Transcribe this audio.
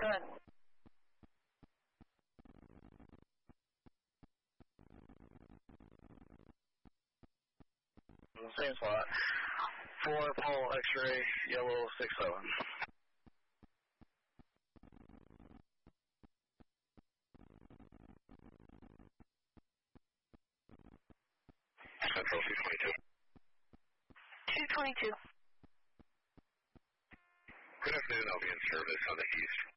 Good. Same spot. 4 pole X-ray, yellow 67. Central 222. 222. Good afternoon, I'll be in service on the east